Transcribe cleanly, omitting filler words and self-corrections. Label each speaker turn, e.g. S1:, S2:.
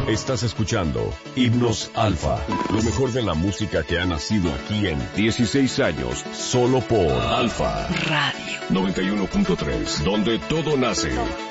S1: Estás escuchando Himnos Alfa, lo mejor de la música que ha nacido aquí en 16 años, solo por Alfa Radio 91.3, donde todo nace.